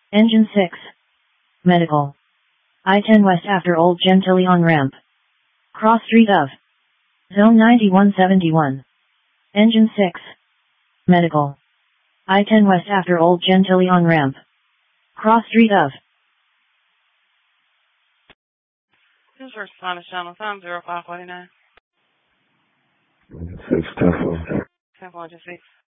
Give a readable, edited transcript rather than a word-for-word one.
Engine 6. Medical. I-10 West after Old Gentilly on ramp. Cross street of Zone 9171. Engine 6. Medical. I-10 West after Old Gentilly on ramp. Cross street of. This is Respondent Channel, time 0549. 6, 10, 10.6.